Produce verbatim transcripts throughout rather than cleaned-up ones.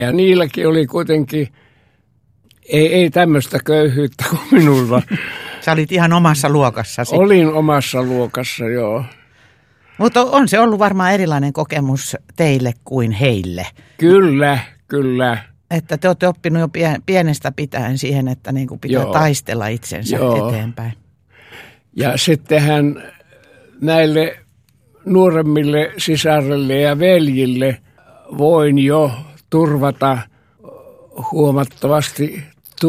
Ja niilläkin oli kuitenkin, ei, ei tämmöistä köyhyyttä kuin minulla. Sä olit ihan omassa luokassasi. Olin omassa luokassa, joo. Mutta on se ollut varmaan erilainen kokemus teille kuin heille. Kyllä, kyllä. Että te olette oppinut jo pienestä pitäen siihen, että niin kuin pitää joo. taistella itsensä joo. eteenpäin. Ja sittenhän näille nuoremmille sisarille ja veljille voin jo turvata huomattavasti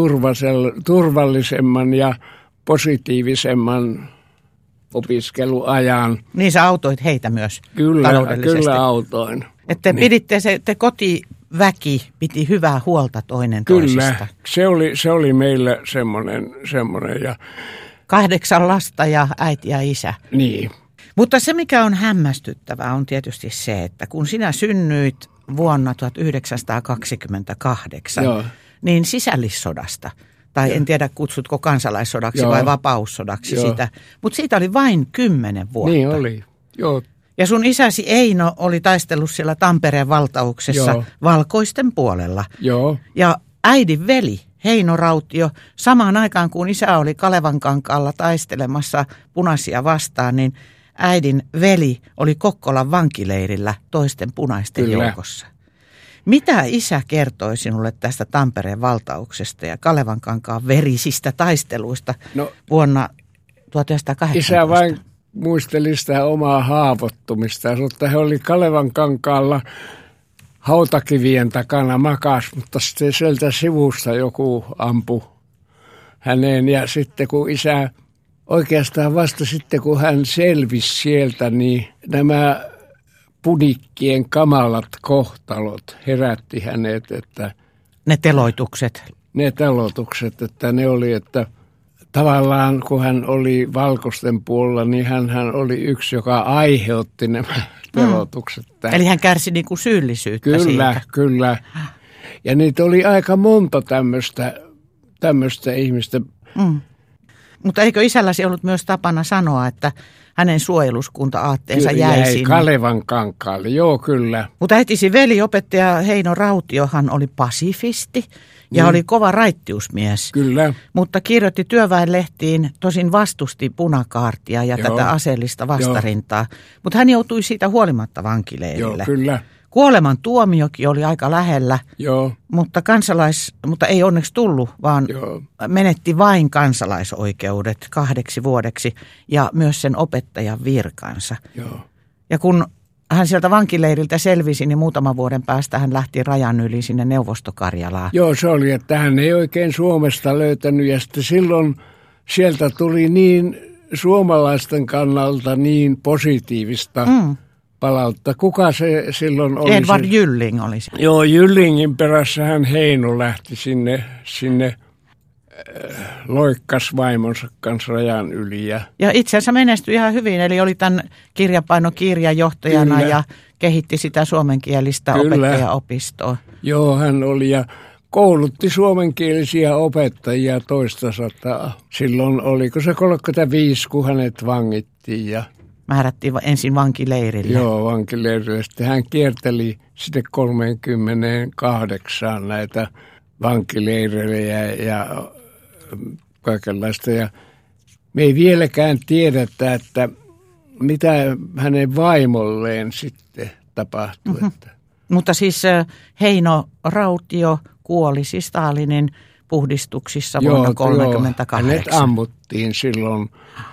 turvallisemman ja positiivisemman opiskeluajan. Niin sä autoit heitä myös kyllä, taloudellisesti. Kyllä autoin. Että te niin. piditte se, te kotiväki piti hyvää huolta toinen kyllä, toisista. Kyllä, se oli, se oli meillä semmoinen, semmoinen ja kahdeksan lasta ja äiti ja isä. Niin. Mutta se, mikä on hämmästyttävää, on tietysti se, että kun sinä synnyit vuonna tuhatyhdeksänsataakaksikymmentäkahdeksan, joo. niin sisällissodasta, tai joo. en tiedä kutsutko kansalaissodaksi joo. vai vapaussodaksi joo. sitä, mutta siitä oli vain kymmenen vuotta. Niin oli, joo. Ja sun isäsi Eino oli taistellut siellä Tampereen valtauksessa joo. valkoisten puolella. Joo. Ja äidin veli Heino Rautio, samaan aikaan kun isä oli Kalevankankaalla taistelemassa punaisia vastaan, niin äidin veli oli Kokkolan vankileirillä toisten punaisten Kyllä. joukossa. Mitä isä kertoi sinulle tästä Tampereen valtauksesta ja Kalevankankaan verisistä taisteluista no, vuonna tuhatyhdeksänsataakahdeksantoista? Isä vain muisteli sitä omaa haavoittumista, mutta he oli Kalevankankaalla hautakivien takana makas, mutta sitten sieltä sivusta joku ampui häneen. Ja sitten kun isä, oikeastaan vasta sitten kun hän selvisi sieltä, niin nämä punikkien kamalat kohtalot herätti hänet, että ne teloitukset. Ne teloitukset, että ne oli, että tavallaan kun hän oli valkoisten puolella, niin hän, hän oli yksi, joka aiheutti nämä teloitukset. Mm. Eli hän kärsi niin kuin syyllisyyttä kyllä, siitä. Kyllä, ja niitä oli aika monta tämmöistä, tämmöistä ihmistä. Mm. Mutta eikö isälläsi ollut myös tapana sanoa, että hänen suojeluskunta-aatteensa kyllä, jäi, jäi sinne? Kalevankankaalle, joo kyllä. Mutta äitisi veliopettaja Heino Rautiohan oli pasifisti ja mm. oli kova raittiusmies. Kyllä. Mutta kirjoitti työväenlehtiin, tosin vastusti punakaartia ja joo. tätä aseellista vastarintaa. Mutta hän joutui siitä huolimatta vankileirille. Joo, kyllä. Kuoleman tuomiokin oli aika lähellä, joo. Mutta, kansalais, mutta ei onneksi tullut, vaan joo. menetti vain kansalaisoikeudet kahdeksi vuodeksi ja myös sen opettajan virkansa. Joo. Ja kun hän sieltä vankileiriltä selvisi, niin muutaman vuoden päästä hän lähti rajan yli sinne Neuvostokarjalaan. Joo, se oli, että hän ei oikein Suomesta löytänyt ja sitten silloin sieltä tuli niin suomalaisten kannalta niin positiivista mm. palautta. Kuka se silloin oli? Edvard se? Gylling oli se. Joo, Gyllingin perässä hän Heino lähti sinne, sinne äh, loikkas vaimonsa kanssa rajan yli. Ja, ja itse asiassa menestyi ihan hyvin, eli oli tämän kirjapainokirjajohtajana Kyllä. ja kehitti sitä suomenkielistä Kyllä. opettajaopistoa. Joo, hän oli ja koulutti suomenkielisiä opettajia toista sataa. Silloin oliko se kolmekymmentäviisi, kun hänet vangittiin ja määrättiin ensin vankileirille. Joo, vankileirille. Sitten hän kierteli sitten kolmekymmentäkahdeksan näitä vankileirejä ja kaikenlaista. Ja me ei vieläkään tiedetä, että mitä hänen vaimolleen sitten tapahtui. Mm-hmm. Mutta siis Heino Rautio kuoli siis Stalinin puhdistuksissa joo, vuonna tuhatyhdeksänsataakolmekymmentäkahdeksan. Hänet ammuttiin silloin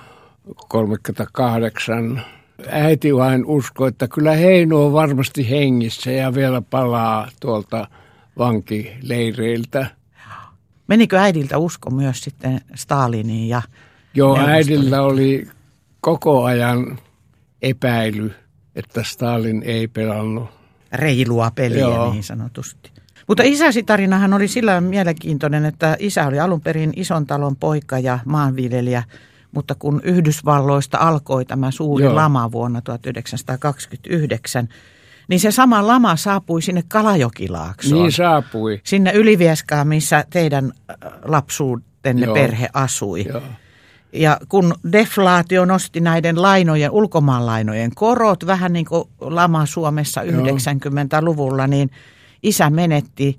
kolmekymmentäkahdeksan. Äiti vain uskoi, että kyllä Heino on varmasti hengissä ja vielä palaa tuolta vankileireiltä. Menikö äidiltä usko myös sitten Staliniin ja Joo, äidillä oli koko ajan epäily, että Stalin ei pelannut reilua peliä Joo. niin sanotusti. Mutta isäsi tarinahan oli sillä mielenkiintoinen, että isä oli alun perin ison talon poika ja maanviljelijä, mutta kun Yhdysvalloista alkoi tämä suuri Joo. lama vuonna tuhatyhdeksänsataakaksikymmentäyhdeksän, niin se sama lama saapui sinne Kalajokilaaksoon. Niin saapui. Sinne Ylivieskaan, missä teidän lapsuutenne Joo. perhe asui. Joo. Ja kun deflaatio nosti näiden lainojen, ulkomaanlainojen korot, vähän niin kuin lama Suomessa yhdeksänkymmentäluvulla, niin isä menetti